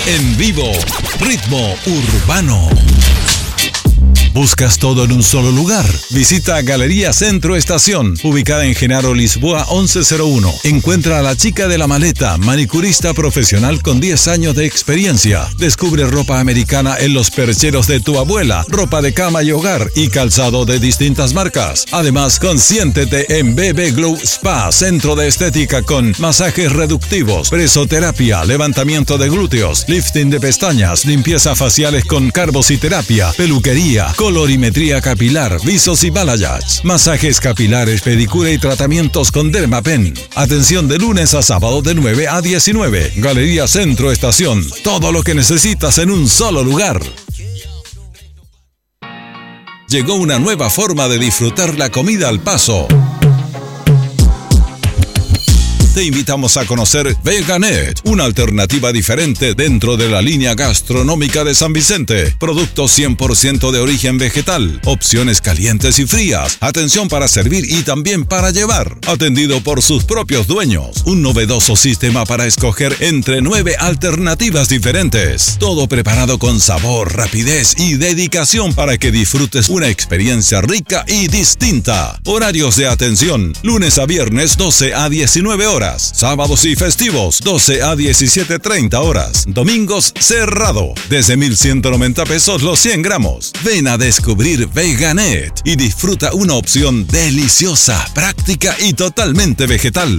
En vivo, Ritmo Urbano. ¿Buscas todo en un solo lugar? Visita Galería Centro Estación, ubicada en Genaro Lisboa 1101. Encuentra a la chica de la maleta, manicurista profesional con 10 años de experiencia. Descubre ropa americana en los percheros de tu abuela, ropa de cama y hogar y calzado de distintas marcas. Además, consiéntete en BB Glow Spa, centro de estética con masajes reductivos, presoterapia, levantamiento de glúteos, lifting de pestañas, limpieza faciales con carbociterapia, peluquería, colorimetría capilar, visos y balayage, masajes capilares, pedicura y tratamientos con Dermapen. Atención de lunes a sábado de 9 a 19. Galería Centro Estación. Todo lo que necesitas en un solo lugar. Llegó una nueva forma de disfrutar la comida al paso. Te invitamos a conocer Veganet, una alternativa diferente dentro de la línea gastronómica de San Vicente. Productos 100% de origen vegetal, opciones calientes y frías, atención para servir y también para llevar. Atendido por sus propios dueños. Un novedoso sistema para escoger entre 9 alternativas diferentes. Todo preparado con sabor, rapidez y dedicación para que disfrutes una experiencia rica y distinta. Horarios de atención: lunes a viernes 12 a 19 horas. Sábados y festivos, 12 a 17:30 horas. Domingos, cerrado. Desde 1,190 pesos los 100 gramos. Ven a descubrir Veganet y disfruta una opción deliciosa, práctica y totalmente vegetal.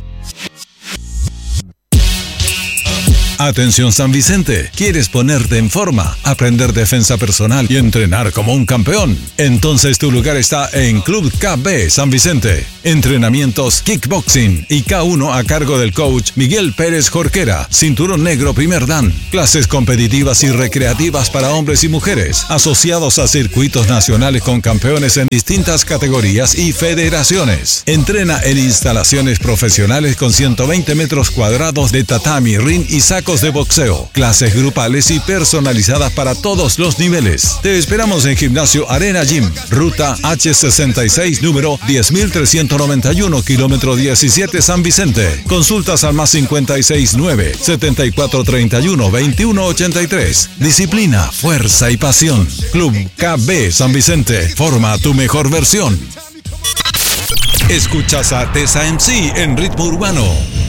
Atención San Vicente, ¿quieres ponerte en forma, aprender defensa personal y entrenar como un campeón? Entonces tu lugar está en Club KB San Vicente. Entrenamientos kickboxing y K1 a cargo del coach Miguel Pérez Jorquera, cinturón negro primer dan. Clases competitivas y recreativas para hombres y mujeres, asociados a circuitos nacionales con campeones en distintas categorías y federaciones. Entrena en instalaciones profesionales con 120 metros cuadrados de tatami, ring y saco de boxeo, clases grupales y personalizadas para todos los niveles. Te esperamos en Gimnasio Arena Gym, ruta H66, número 10.391, kilómetro 17, San Vicente. Consultas al +56 9 7431 2183. Disciplina, fuerza y pasión. Club KB San Vicente. Forma tu mejor versión. Escuchas a Tessa MC en Ritmo Urbano.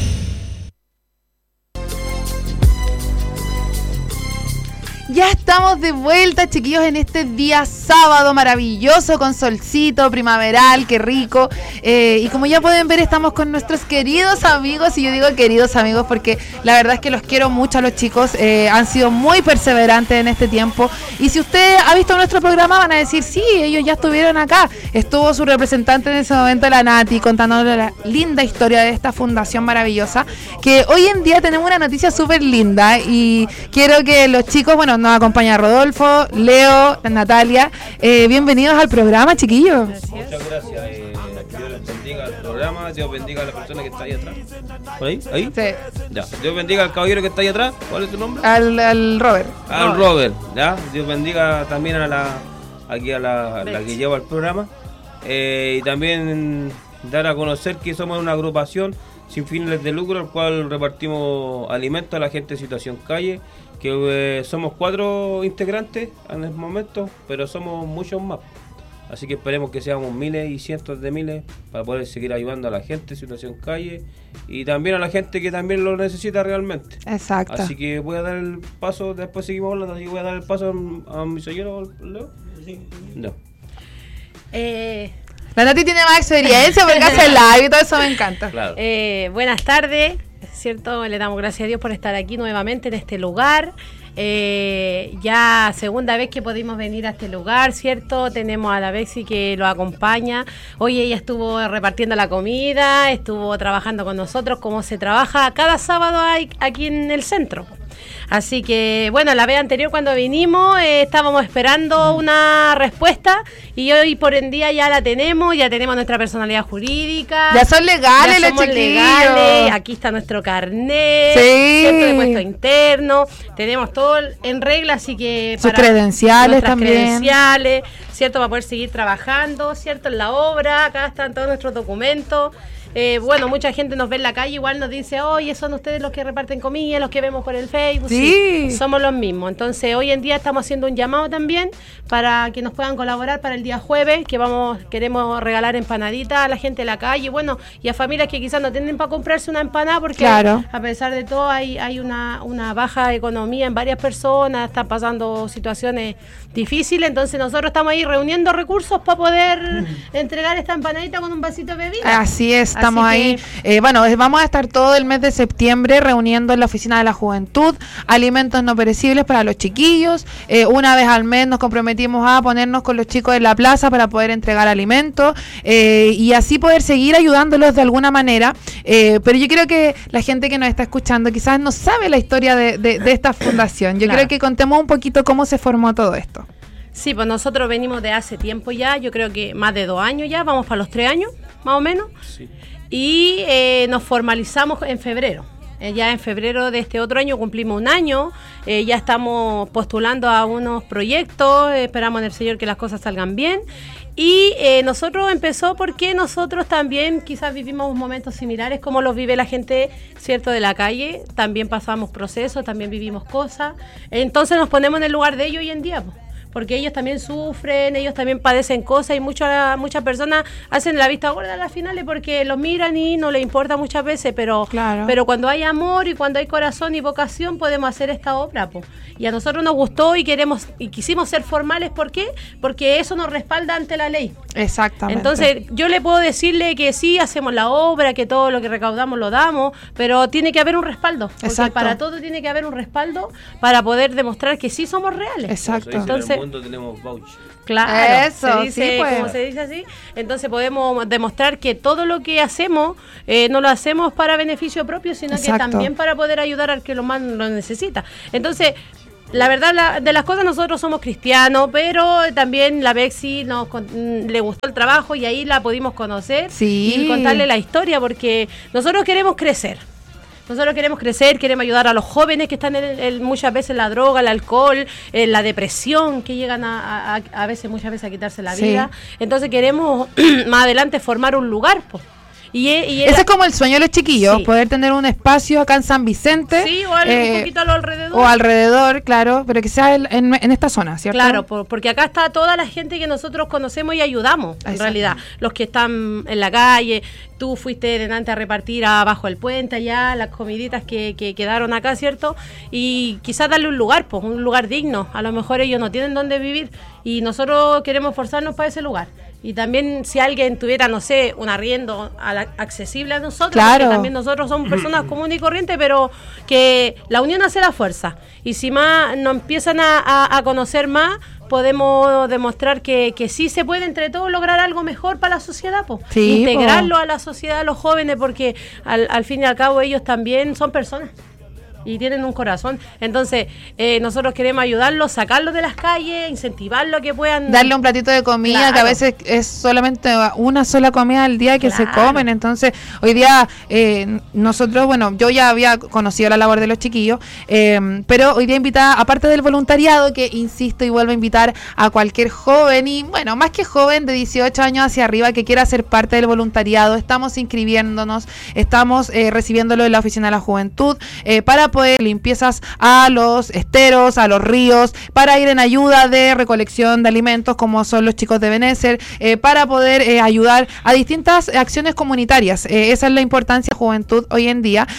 Ya estamos de vuelta, chiquillos, en este día sábado maravilloso, con solcito primaveral, qué rico. Y como ya pueden ver, estamos con nuestros queridos amigos, y yo digo queridos amigos porque la verdad es que los quiero mucho a los chicos. Han sido muy perseverantes en este tiempo. Y si usted ha visto nuestro programa, van a decir, sí, ellos ya estuvieron acá. Estuvo su representante en ese momento, la Nati, contándonos la linda historia de esta fundación maravillosa, que hoy en día tenemos una noticia súper linda, y quiero que los chicos, bueno, nos acompaña Rodolfo, Leo, Natalia. Bienvenidos al programa, chiquillos. Muchas gracias. Dios les bendiga al programa, Dios bendiga a la persona que está ahí atrás. ¿Por ahí? ¿Ahí? Sí. Ya. Dios bendiga al caballero que está ahí atrás. ¿Cuál es tu nombre? Al Robert. Al Robert, ¿ya? Dios bendiga también a la que lleva el programa. Y también dar a conocer que somos una agrupación sin fines de lucro, al cual repartimos alimentos a la gente en situación calle, que somos 4 integrantes en el momento, pero somos muchos más. Así que esperemos que seamos miles y cientos de miles para poder seguir ayudando a la gente en situación calle y también a la gente que también lo necesita realmente. Exacto. Así que voy a dar el paso, después seguimos hablando, así que voy a dar el paso a mi señor Leo. Sí. No. La Nati tiene más experiencia porque hace live y todo eso, me encanta. Claro. Buenas tardes, ¿cierto? Le damos gracias a Dios por estar aquí nuevamente en este lugar. Ya segunda vez que pudimos venir a este lugar, ¿cierto? Tenemos a la Bexi que lo acompaña. Hoy ella estuvo repartiendo la comida, estuvo trabajando con nosotros como se trabaja cada sábado aquí en el centro. Así que, bueno, la vez anterior cuando vinimos estábamos esperando una respuesta y hoy por en día ya la tenemos, ya tenemos nuestra personalidad jurídica. Ya son legales ya los chiquillos. Legales, aquí está nuestro carnet, sí, ¿cierto? De puesto interno, tenemos todo en regla, así que sus credenciales también. Credenciales, ¿cierto? Para poder seguir trabajando, ¿cierto? En la obra, acá están todos nuestros documentos. bueno, mucha gente nos ve en la calle, igual nos dice, oye, son ustedes los que reparten comida, los que vemos por el Facebook. Sí. Somos los mismos. Entonces, hoy en día estamos haciendo un llamado también para que nos puedan colaborar para el día jueves, que queremos regalar empanaditas a la gente de la calle, bueno, y a familias que quizás no tienen para comprarse una empanada, porque a pesar de todo hay una baja economía en varias personas, están pasando situaciones difíciles, entonces nosotros estamos ahí reuniendo recursos para poder entregar esta empanadita con un vasito de bebida. Así es, estamos ahí. Bueno, vamos a estar todo el mes de septiembre reuniendo en la Oficina de la Juventud alimentos no perecibles para los chiquillos. Una vez al mes nos comprometimos a ponernos con los chicos en la plaza para poder entregar alimentos y así poder seguir ayudándolos de alguna manera. Pero yo creo que la gente que nos está escuchando quizás no sabe la historia de esta fundación. Yo creo que contemos un poquito cómo se formó todo esto. Sí, pues nosotros venimos de hace tiempo ya, yo creo que más de 2 años ya, vamos para los 3 años, más o menos. Sí. Y nos formalizamos en febrero. Ya en febrero de este otro año cumplimos 1 año, ya estamos postulando a unos proyectos, esperamos en el Señor que las cosas salgan bien. Y nosotros empezó porque nosotros también quizás vivimos momentos similares como los vive la gente, ¿cierto?, de la calle. También pasamos procesos, también vivimos cosas. Entonces nos ponemos en el lugar de ellos hoy en día, pues, porque ellos también sufren, ellos también padecen cosas y muchas personas hacen la vista gorda a las finales porque los miran y no les importa muchas veces, pero cuando hay amor y cuando hay corazón y vocación podemos hacer esta obra, po. Y a nosotros nos gustó y quisimos ser formales. ¿Por qué? Porque eso nos respalda ante la ley. Exactamente. Entonces yo le puedo decirle que sí, hacemos la obra, que todo lo que recaudamos lo damos, pero tiene que haber un respaldo. Porque para todo tiene que haber un respaldo para poder demostrar que sí somos reales. Exacto. Entonces, tenemos voucher. Claro, eso, se dice, como se dice así. Entonces podemos demostrar que todo lo que hacemos no lo hacemos para beneficio propio, sino que también para poder ayudar al que lo más lo necesita. Entonces, la verdad de las cosas, nosotros somos cristianos, pero también la Bexi le gustó el trabajo y ahí la pudimos conocer y contarle la historia, porque nosotros queremos crecer. Nosotros queremos crecer, queremos ayudar a los jóvenes que están muchas veces en la droga, el alcohol, la depresión, que llegan muchas veces a quitarse la vida. Entonces queremos más adelante formar un lugar, pues. Ese es como el sueño de los chiquillos, poder tener un espacio acá en San Vicente. Sí, o un poquito a lo alrededor. O alrededor, claro, pero que sea en esta zona, ¿cierto? Claro, porque acá está toda la gente que nosotros conocemos y ayudamos, en realidad. Los que están en la calle, tú fuiste delante a repartir abajo del puente allá, las comiditas que quedaron acá, ¿cierto? Y quizás darle un lugar, pues, un lugar digno. A lo mejor ellos no tienen dónde vivir y nosotros queremos forzarnos para ese lugar. Y también si alguien tuviera, no sé, un arriendo accesible a nosotros, porque también nosotros somos personas comunes y corrientes, pero que la unión hace la fuerza. Y si más nos empiezan a conocer más, podemos demostrar que sí se puede entre todos lograr algo mejor para la sociedad, integrarlo a la sociedad, a los jóvenes, porque al fin y al cabo ellos también son personas y tienen un corazón. Entonces nosotros queremos ayudarlos, sacarlos de las calles, incentivarlos a que puedan darle un platito de comida, que a veces es solamente una sola comida al día que se comen. Entonces hoy día nosotros, bueno, yo ya había conocido la labor de los chiquillos, pero hoy día invitada, aparte del voluntariado, que insisto y vuelvo a invitar a cualquier joven, y bueno, más que joven, de 18 años hacia arriba, que quiera ser parte del voluntariado. Estamos inscribiéndonos, estamos recibiéndolo en la Oficina de la Juventud para poder limpiezas a los esteros, a los ríos, para ir en ayuda de recolección de alimentos, como son los chicos de Benécer, para poder ayudar a distintas acciones comunitarias. Esa es la importancia de juventud hoy en día.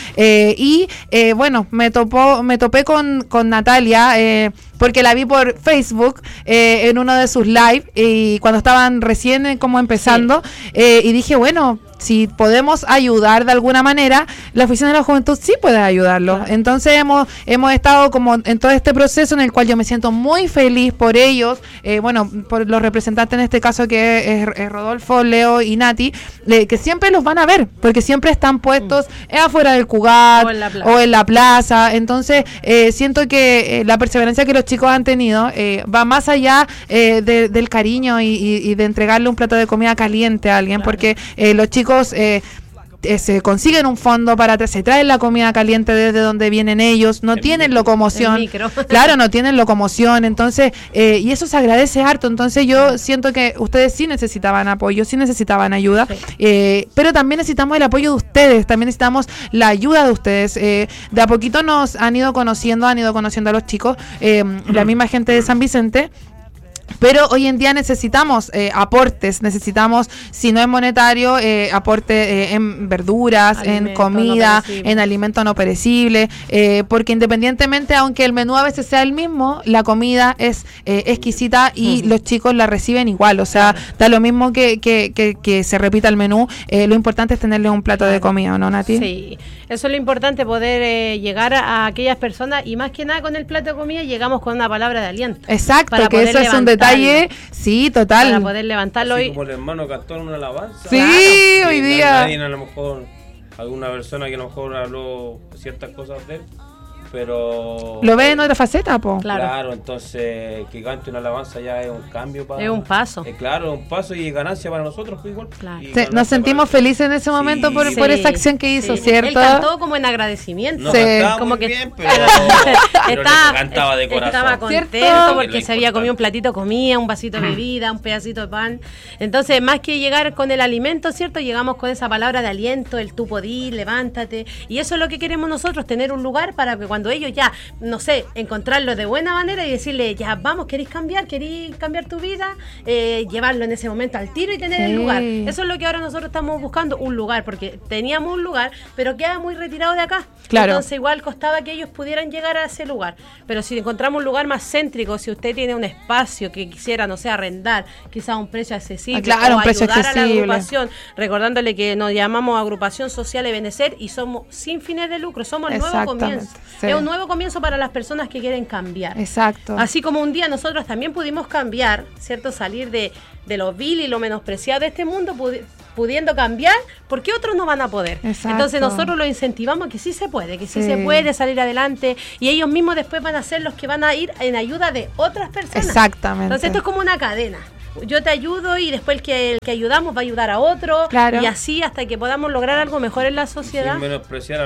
Bueno, me topé con Natalia, porque la vi por Facebook en uno de sus live, y cuando estaban recién como empezando, y dije, bueno, si podemos ayudar de alguna manera, la Oficina de la Juventud sí puede ayudarlo. Claro. Entonces hemos estado como en todo este proceso, en el cual yo me siento muy feliz por ellos, bueno, por los representantes en este caso, que es Rodolfo, Leo y Nati, que siempre los van a ver, porque siempre están puestos afuera del Cugat o en la plaza. Entonces siento que la perseverancia que los chicos han tenido va más allá del cariño y de entregarle un plato de comida caliente a alguien, porque los chicos se consiguen un fondo se traen la comida caliente desde donde vienen ellos, no tienen locomoción, claro, no tienen locomoción, entonces, y eso se agradece harto. Entonces yo siento que ustedes sí necesitaban apoyo, sí necesitaban ayuda, pero también necesitamos el apoyo de ustedes, también necesitamos la ayuda de ustedes. De a poquito nos han ido conociendo a los chicos, la misma gente de San Vicente. Pero hoy en día necesitamos aportes, necesitamos, si no es monetario, aporte en verduras, en comida, en alimento no perecible, porque independientemente, aunque el menú a veces sea el mismo, la comida es exquisita y los chicos la reciben igual, o sea, da lo mismo que se repita el menú, lo importante es tenerle un plato de comida, ¿no, Nati? Sí, eso es lo importante, poder llegar a aquellas personas y más que nada con el plato de comida llegamos con una palabra de aliento. Exacto, que eso es un detalle, sí, total. Para poder levantarlo. Así como el hermano cantó en una alabanza. Sí, claro, hoy día. Nadie, a lo mejor, alguna persona que a lo mejor habló ciertas cosas de él, pero... Lo ve en otra faceta, po. Claro, entonces que cante una alabanza ya es un cambio para... Es un paso. Claro, un paso y ganancia para nosotros, pues, igual. Claro. Nos sentimos felices en ese momento por esa acción que hizo, ¿cierto? Él cantó como en agradecimiento. No cantaba como muy que bien, pero cantaba de corazón. Estaba contento porque se había comido un platito de comida, un vasito de bebida, un pedacito de pan. Entonces, más que llegar con el alimento, ¿cierto? Llegamos con esa palabra de aliento, el tú podís, levántate. Y eso es lo que queremos nosotros, tener un lugar para que cuando ellos ya, no sé, encontrarlo de buena manera y decirle, ya, vamos, ¿queréis cambiar tu vida? Llevarlo en ese momento al tiro y tener el lugar. Eso es lo que ahora nosotros estamos buscando, un lugar, porque teníamos un lugar, pero queda muy retirado de acá. Claro. Entonces igual costaba que ellos pudieran llegar a ese lugar. Pero si encontramos un lugar más céntrico, si usted tiene un espacio que quisiera, no sé, arrendar, quizás a un precio accesible, claro, o un precio ayudar accesible. a la agrupación, recordándole que nos llamamos Agrupación Social Ebenecer y somos sin fines de lucro, somos el nuevo comienzo. Sí. Es un nuevo comienzo para las personas que quieren cambiar. Exacto. Así como un día nosotros también pudimos cambiar, ¿cierto? Salir de lo vil y lo menospreciado de este mundo, pudiendo cambiar, ¿por qué otros no van a poder? Exacto. Entonces nosotros los incentivamos que sí se puede, se puede salir adelante y ellos mismos después van a ser los que van a ir en ayuda de otras personas. Exactamente. Entonces esto es como una cadena. Yo te ayudo y después el que ayudamos va a ayudar a otro, claro. Y así hasta que podamos lograr algo mejor en la sociedad. Sin menospreciar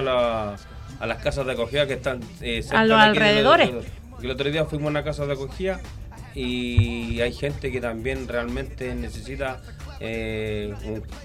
a las casas de acogida que están a los alrededores. El otro día fuimos a una casa de acogida y hay gente que también realmente necesita